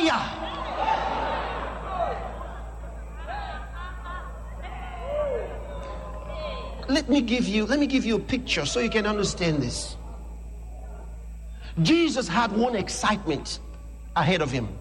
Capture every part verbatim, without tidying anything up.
fire. Let me give you, let me give you a picture so you can understand this. Jesus had one excitement ahead of him.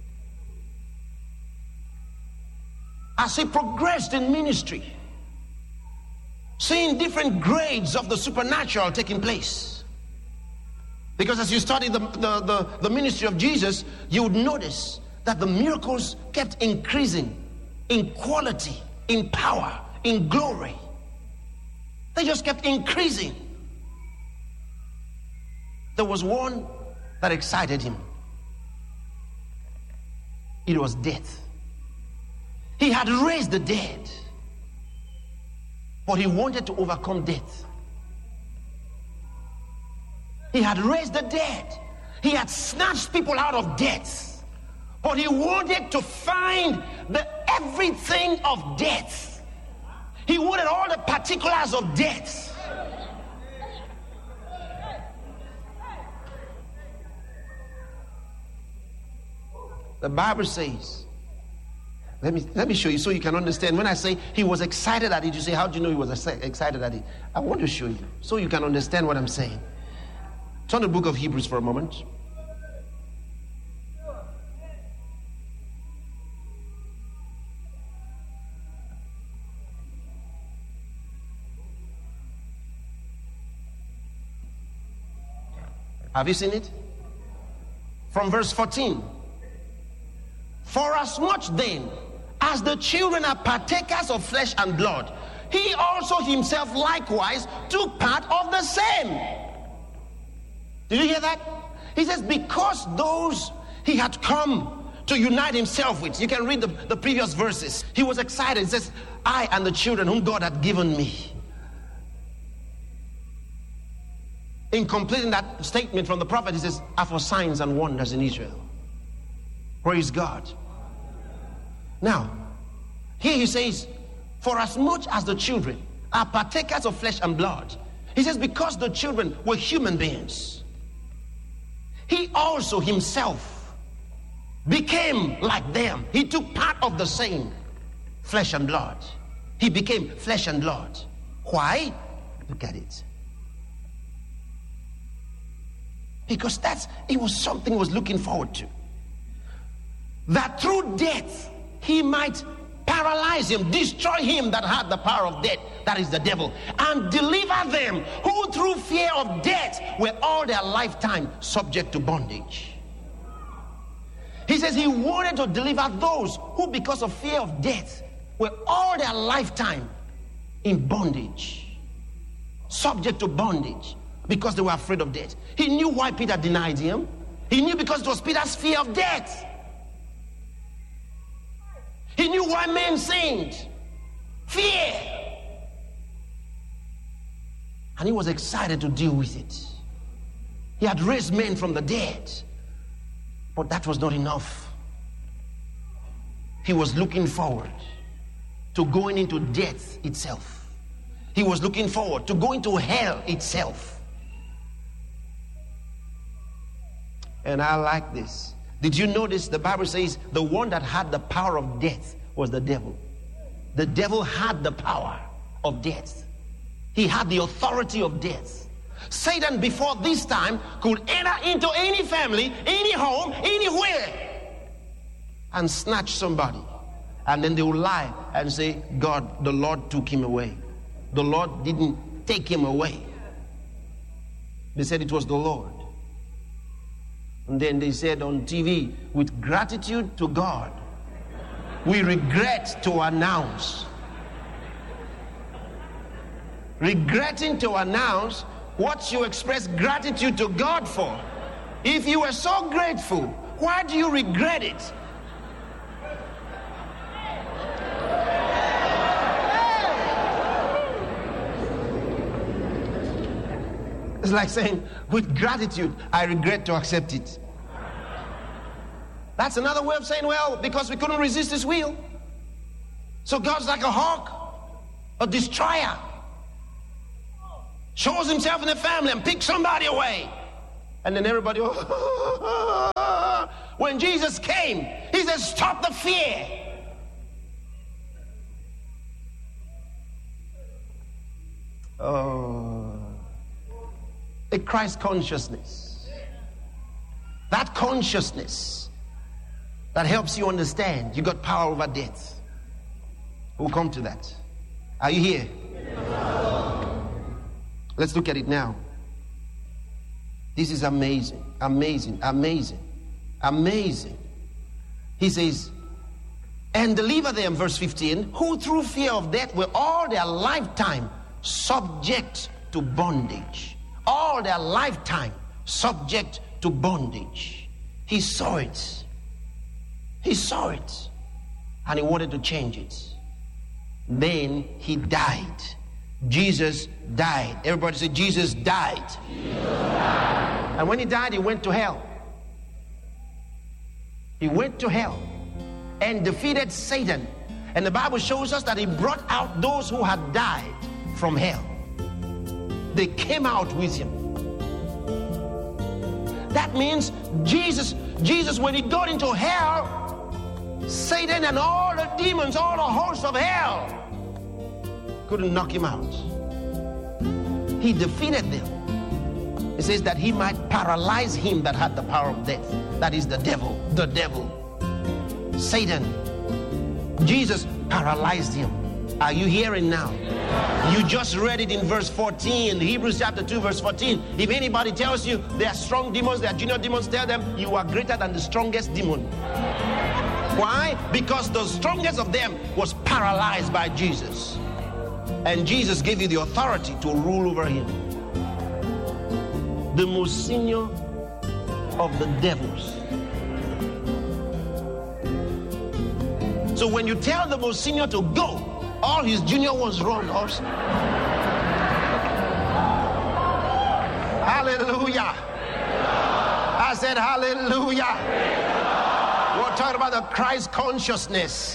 As he progressed in ministry, seeing different grades of the supernatural taking place. Because as you study the, the, the, the ministry of Jesus, you would notice that the miracles kept increasing in quality, in power, in glory. They just kept increasing. There was one that excited him. It was death. He had raised the dead, but he wanted to overcome death. He had raised the dead. He had snatched people out of death, but he wanted to find the everything of death. He wanted all the particulars of death. The Bible says, let me let me show you so you can understand. When I say he was excited at it, you say, how do you know he was excited at it? I want to show you so you can understand what I'm saying. Turn to the book of Hebrews for a moment. Have you seen it? From verse fourteen. For as much then as the children are partakers of flesh and blood, he also himself likewise took part of the same. Did you hear that? He says, because those he had come to unite himself with. You can read the, the previous verses. He was excited. He says, I and the children whom God had given me. In completing that statement from the prophet, he says, are for signs and wonders in Israel. Praise God. Now, here he says, for as much as the children are partakers of flesh and blood, he says, because the children were human beings, he also himself became like them. He took part of the same flesh and blood. He became flesh and blood. Why? Look at it. Because that's, it was something he was looking forward to. That through death, he might paralyze him, destroy him that had the power of death, that is the devil, and deliver them who through fear of death were all their lifetime subject to bondage. He says he wanted to deliver those who because of fear of death were all their lifetime in bondage, subject to bondage, because they were afraid of death. He knew why Peter denied him. He knew because it was Peter's fear of death. He knew why men sinned. Fear. And he was excited to deal with it. He had raised men from the dead. But that was not enough. He was looking forward to going into death itself. He was looking forward to going to hell itself. And I like this. Did you notice the Bible says the one that had the power of death was the devil? The devil had the power of death. He had the authority of death. Satan before this time could enter into any family, any home, anywhere and snatch somebody. And then they will lie and say, God, the Lord took him away. The Lord didn't take him away. They said it was the Lord. And then they said on T V, with gratitude to God, we regret to announce. Regretting to announce what you express gratitude to God for. If you were so grateful, why do you regret it? It's like saying, with gratitude, I regret to accept it. That's another way of saying, well, because we couldn't resist his will. So God's like a hawk, a destroyer. Shows himself in the family and picks somebody away. And then everybody, oh, When Jesus came, he said, stop the fear. Oh, a Christ consciousness. That consciousness that helps you understand you got power over death. We'll come to that. Are you here? Let's look at it now. This is amazing, amazing, amazing, amazing. He says, and deliver them, verse fifteen, who through fear of death were all their lifetime subject to bondage. All their lifetime subject to bondage. He saw it. He saw it. And he wanted to change it. Then he died. Jesus died. Everybody say, Jesus died. Jesus died. And when he died, he went to hell. He went to hell and defeated Satan. And the Bible shows us that he brought out those who had died from hell. They came out with him. That means Jesus, Jesus, when he got into hell, Satan and all the demons, all the hosts of hell couldn't knock him out. He defeated them. It says that he might paralyze him that had the power of death. That is the devil, the devil, Satan. Jesus paralyzed him. Are you hearing now? You just read it in verse fourteen, Hebrews chapter two, verse fourteen. If anybody tells you they are strong demons, they are junior demons, tell them you are greater than the strongest demon. Why? Because the strongest of them was paralyzed by Jesus. And Jesus gave you the authority to rule over him. The most senior of the devils. So when you tell the most senior to go, all his junior ones run also. Hallelujah. I said hallelujah. We're talking about the Christ consciousness.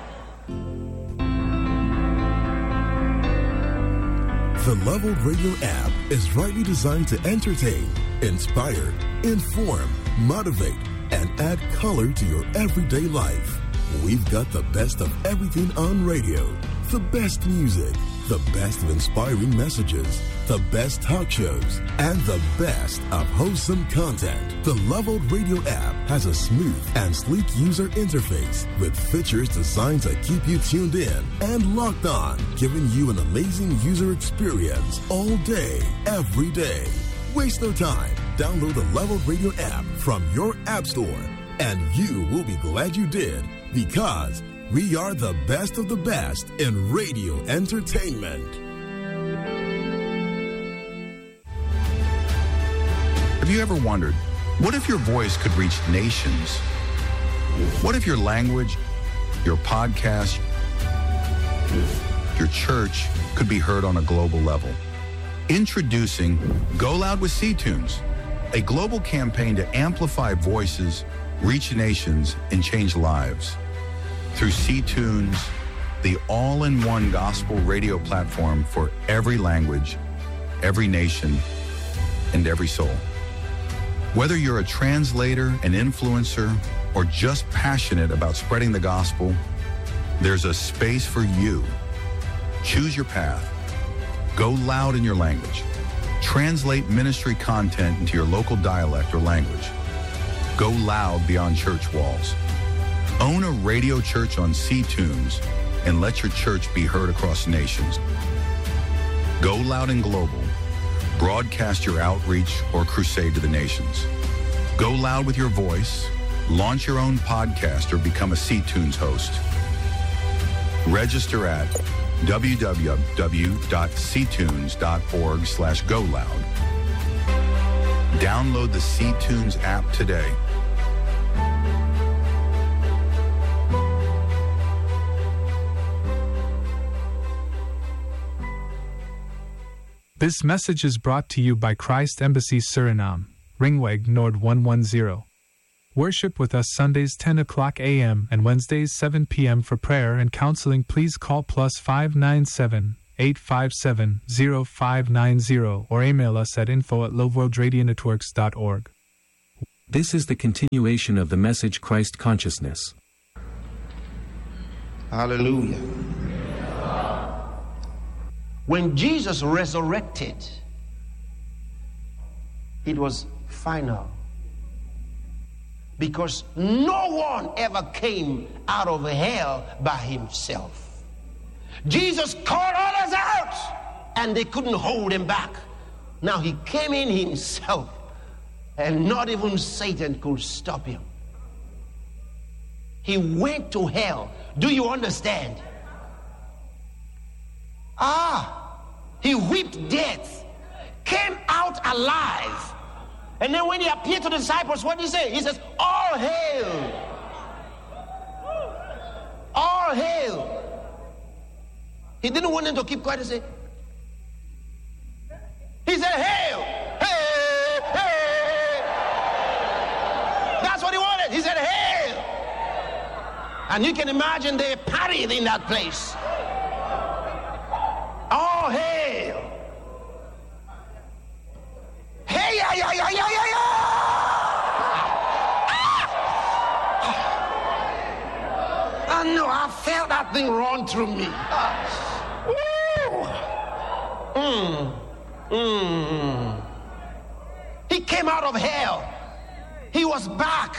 The Leveled Radio app is rightly designed to entertain, inspire, inform, motivate, and add color to your everyday life. We've got the best of everything on radio, the best music, the best of inspiring messages, the best talk shows, and the best of wholesome content. The Leveled Radio app has a smooth and sleek user interface with features designed to keep you tuned in and locked on, giving you an amazing user experience all day, every day. Waste no time. Download the Leveled Radio app from your app store, and you will be glad you did, because we are the best of the best in radio entertainment. Have you ever wondered, what if your voice could reach nations? What if your language, your podcast, your church could be heard on a global level? Introducing Go Loud with C-Tunes, a global campaign to amplify voices, reach nations, and change lives. Through C-Tunes, the all-in-one gospel radio platform for every language, every nation, and every soul. Whether you're a translator, an influencer, or just passionate about spreading the gospel, there's a space for you. Choose your path. Go loud in your language. Translate ministry content into your local dialect or language. Go loud beyond church walls. Own a radio church on C-Tunes and let your church be heard across nations. Go loud and global. Broadcast your outreach or crusade to the nations. Go loud with your voice. Launch your own podcast or become a C-Tunes host. Register at w w w dot c tunes dot org slash go loud. Download the C-Tunes app today. This message is brought to you by Christ Embassy Suriname, Ringweg Nord one one zero. Worship with us Sundays ten o'clock a m and Wednesdays seven p m for prayer and counseling. Please call plus five nine seven, eight five seven, zero five nine zero or email us at info at loveworld radio networks dot org. This is the continuation of the message Christ Consciousness. Hallelujah. When Jesus resurrected, it was final. Because no one ever came out of hell by himself. Jesus called others out and they couldn't hold him back. Now he came in himself and not even Satan could stop him. He went to hell. Do you understand? Ah, he whipped death, came out alive. And then when he appeared to the disciples, what did he say? He says, all hail. All hail. He didn't want them to keep quiet and say, he said, hail. Hey, hey. That's what he wanted. He said, hail. And you can imagine they parried in that place. All hail. Hey, yeah, yeah, yeah, yeah, yeah, yeah. Ah! I know, I felt that thing run through me. Ah. Woo! Mm. Mm. He came out of hell. He was back.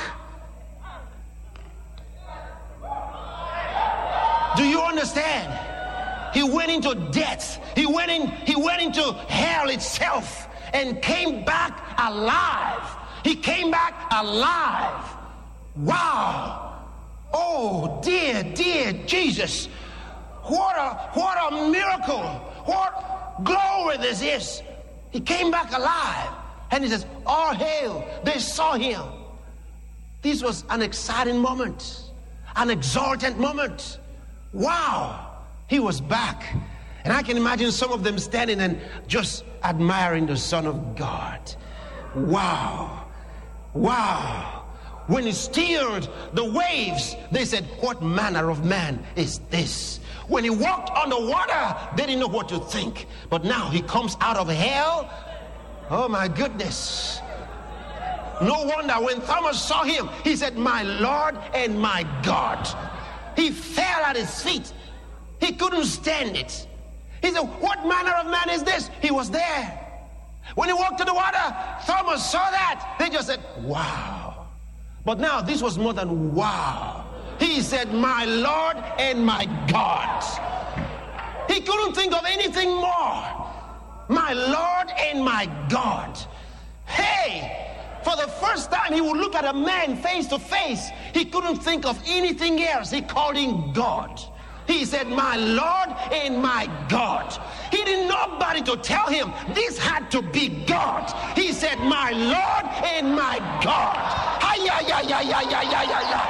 Do you understand? He went into death. He went in, he went into hell itself. And came back alive. He came back alive. Wow. Oh, dear, dear Jesus. What a, what a miracle. What glory this is. He came back alive. And he says, all hail. They saw him. This was an exciting moment. An exultant moment. Wow. He was back. And I can imagine some of them standing and just admiring the Son of God. Wow. Wow. When he steered the waves, they said, what manner of man is this? When he walked on the water, they didn't know what to think. But now he comes out of hell. Oh my goodness. No wonder when Thomas saw him, he said, my Lord and my God. He fell at his feet. He couldn't stand it. He said, what manner of man is this? He was there. When he walked to the water, Thomas saw that. They just said, wow. But now this was more than wow. He said, my Lord and my God. He couldn't think of anything more. My Lord and my God. Hey, for the first time he would look at a man face to face. He couldn't think of anything else. He called him God. He said, my Lord and my God. He didn't nobody to tell him this had to be God. He said, my Lord and my God. Hi-ya, ya, ya, ya, ya, ya, ya, ya.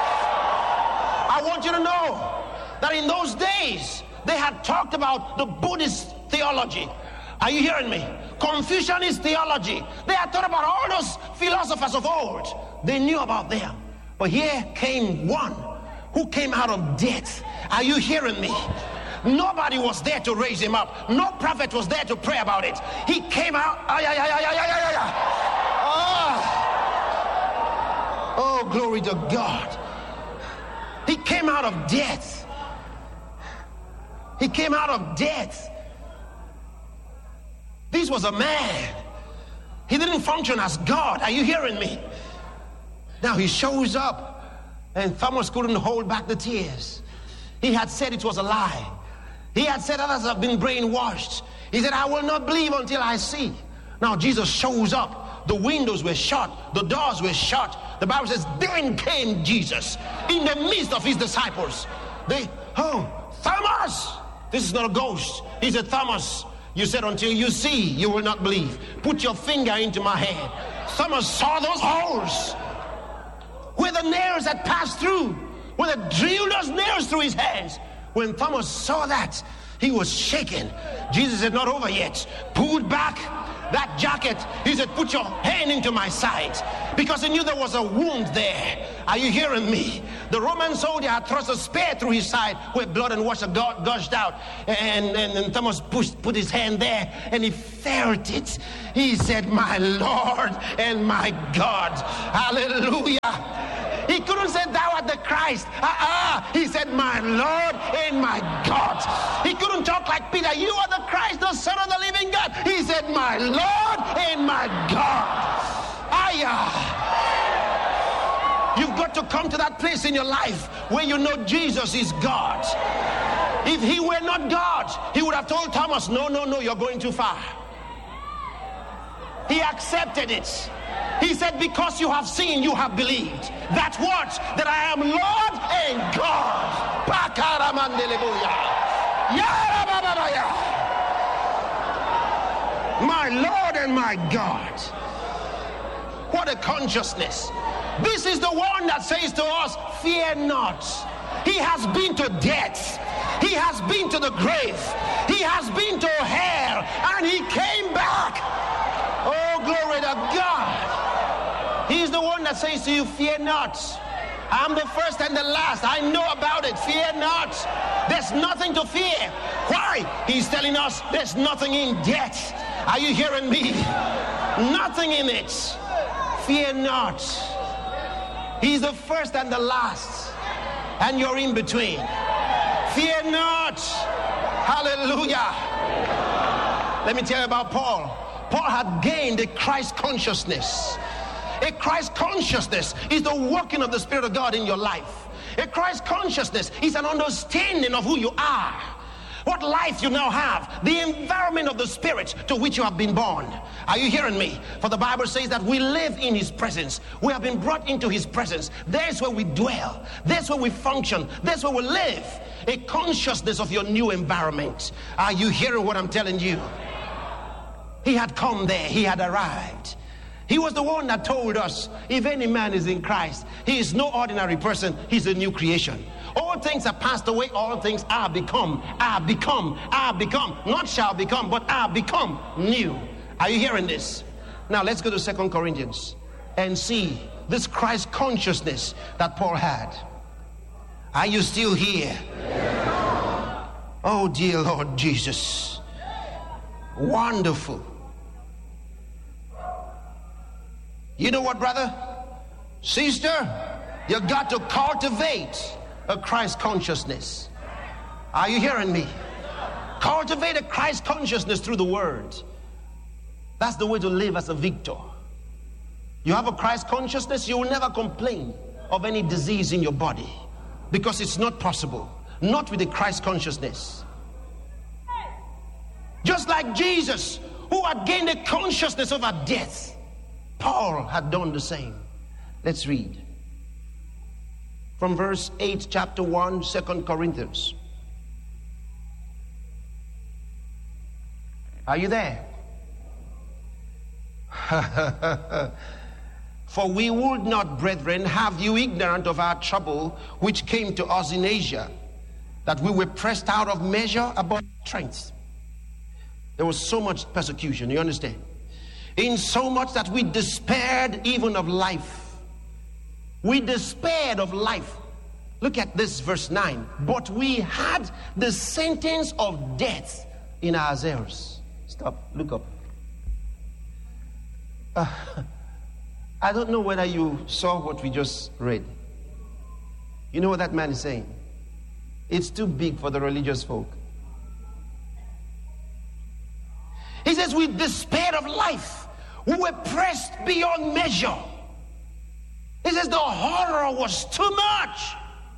I want you to know that in those days, they had talked about the Buddhist theology. Are you hearing me? Confucianist theology. They had thought about all those philosophers of old. They knew about them. But here came one who came out of death. Are you hearing me? Nobody was there to raise him up. No prophet was there to pray about it. He came out. Ay, ay, ay, ay, ay, ay, ay. Oh. Oh, glory to God. He came out of death. He came out of death. This was a man. He didn't function as God. Are you hearing me? Now he shows up. And Thomas couldn't hold back the tears. He had said it was a lie. He had said others have been brainwashed. He said, I will not believe until I see. Now Jesus shows up. The windows were shut. The doors were shut. The Bible says, then came Jesus in the midst of his disciples. They, oh, Thomas, this is not a ghost. He said, Thomas, you said until you see, you will not believe. Put your finger into my hand. Thomas saw those holes where the nails had passed through, where they drilled those nails through his hands. When Thomas saw that, he was shaken. Jesus said, not over yet. Pulled back that jacket. He said, put your hand into my side. Because he knew there was a wound there. Are you hearing me? The Roman soldier had thrust a spear through his side where blood and water gushed out. And, and, and Thomas pushed, put his hand there and he felt it. He said, my Lord and my God. Hallelujah. He couldn't say, thou art the Christ. Uh-uh. He said, my Lord and my God. He couldn't talk like Peter. You are the Christ, the Son of the living God. He said, my Lord and my God. Ayah. You've got to come to that place in your life where you know Jesus is God. If he were not God, he would have told Thomas, no, no, no, you're going too far. He accepted it. He said, because you have seen, you have believed. That what? That I am Lord and God. My Lord and my God. What a consciousness. This is the one that says to us, fear not. He has been to death. He has been to the grave. He has been to hell. And he came back. Oh, glory to God. He's the one that says to you, fear not. I'm the first and the last. I know about it. Fear not. There's nothing to fear. Why? He's telling us there's nothing in death. Are you hearing me? Nothing in it. Fear not. He's the first and the last. And you're in between. Fear not. Hallelujah. Let me tell you about Paul. Paul had gained a Christ consciousness. A Christ consciousness is the working of the Spirit of God in your life. A Christ consciousness is an understanding of who you are. What life you now have, the environment of the Spirit to which you have been born. Are you hearing me? For the Bible says that we live in his presence. We have been brought into his presence. There's where we dwell. There's where we function. There's where we live. A consciousness of your new environment. Are you hearing what I'm telling you? He had come there. He had arrived. He was the one that told us, if any man is in Christ, he is no ordinary person. He's a new creation. All things are passed away. All things are become, are become, are become. Not shall become, but are become new. Are you hearing this? Now let's go to Second Corinthians and see this Christ consciousness that Paul had. Are you still here? Oh, dear Lord Jesus. Wonderful. You know what, brother? Sister, you got to cultivate a Christ consciousness. Are you hearing me? Cultivate a Christ consciousness through the word. That's the way to live as a victor. You have a Christ consciousness, you will never complain of any disease in your body, because it's not possible. Not with a Christ consciousness. Just like Jesus, who had gained a consciousness over death, Paul had done the same. Let's read from verse eight, chapter one, Second Corinthians. Are you there? For we would not, brethren, have you ignorant of our trouble which came to us in Asia, that we were pressed out of measure above strength. There was so much persecution, you understand? In so much that we despaired even of life. We despaired of life. Look at this verse nine. But we had the sentence of death in ourselves. Stop, look up. Uh, I don't know whether you saw what we just read. You know what that man is saying? It's too big for the religious folk. He says we despaired of life. We were pressed beyond measure. He says the horror was too much.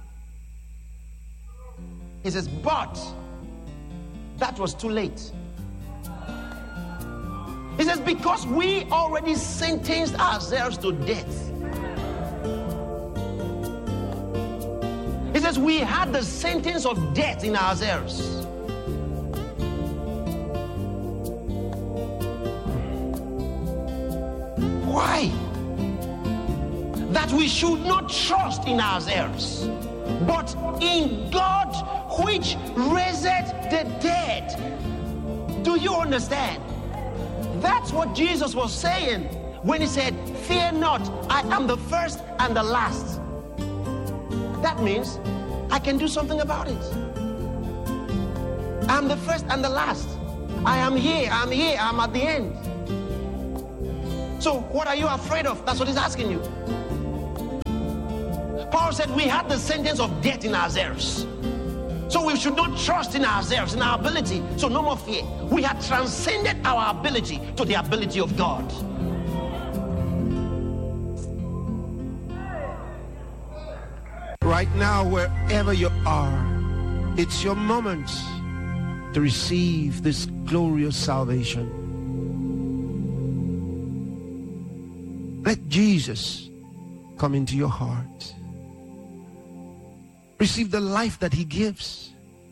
He says, but that was too late. He says, because we already sentenced ourselves to death. He says, we had the sentence of death in ourselves. Why? That we should not trust in ourselves, but in God which raiseth the dead. Do you understand? That's what Jesus was saying when he said, fear not, I am the first and the last. that means I can do something about it. I'm the first and the last. I am here, I'm here, I'm at the end. So what are you afraid of? That's what he's asking you. Paul said we had the sentence of death in ourselves. So we should not trust in ourselves, in our ability. So no more fear. We have transcended our ability to the ability of God. Right now, wherever you are, it's your moment to receive this glorious salvation. Let Jesus come into your heart. Receive the life that he gives.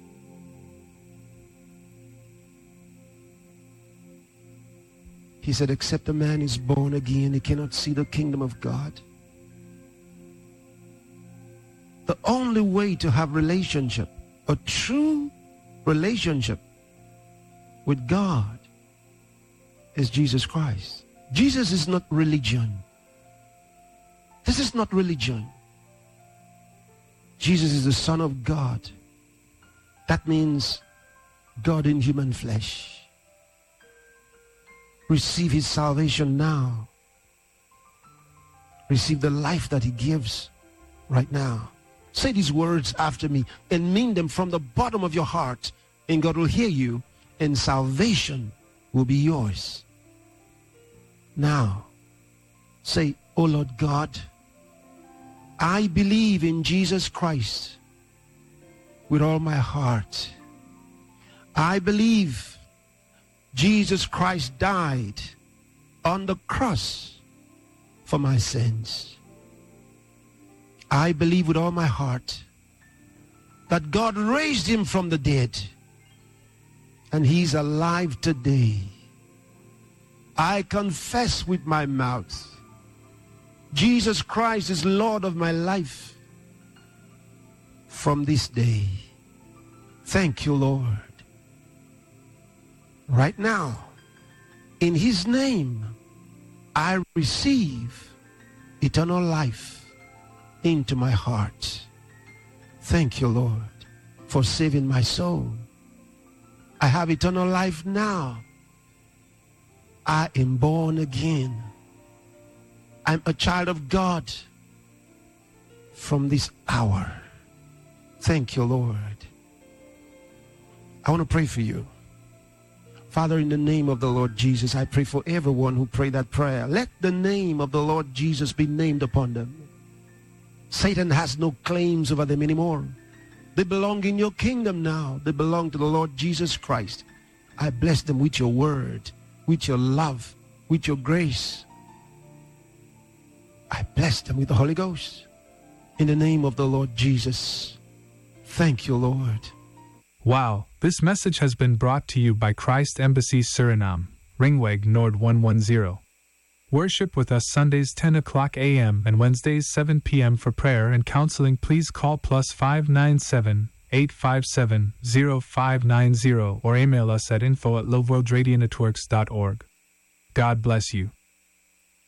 He said, except a man is born again, he cannot see the kingdom of God. The only way to have relationship, a true relationship with God, is Jesus Christ. Jesus is not religion. This is not religion. Jesus is the Son of God. That means God in human flesh. Receive his salvation now. Receive the life that he gives right now. Say these words after me and mean them from the bottom of your heart, and God will hear you, and salvation will be yours. Now, say, oh Lord God, I believe in Jesus Christ with all my heart. I believe Jesus Christ died on the cross for my sins. I believe with all my heart that God raised him from the dead and he's alive today. I confess with my mouth Jesus Christ is Lord of my life from this day. Thank you, Lord. Right now, in his name, I receive eternal life into my heart. Thank you, Lord, for saving my soul. I have eternal life now. I am born again. I'm a child of God from this hour. Thank you, Lord. I want to pray for you. Father, in the name of the Lord Jesus, I pray for everyone who prayed that prayer. Let the name of the Lord Jesus be named upon them. Satan has no claims over them anymore. They belong in your kingdom now. They belong to the Lord Jesus Christ. I bless them with your word, with your love, with your grace. I bless them with the Holy Ghost. In the name of the Lord Jesus. Thank you, Lord. Wow, this message has been brought to you by Christ Embassy Suriname, Ringweg Nord one one zero. Worship with us Sundays ten o'clock a m and Wednesdays seven p m for prayer and counseling. Please call plus five nine seven, eight five seven, zero five nine zero or email us at info at loveworldradionetworks dot org. God bless you.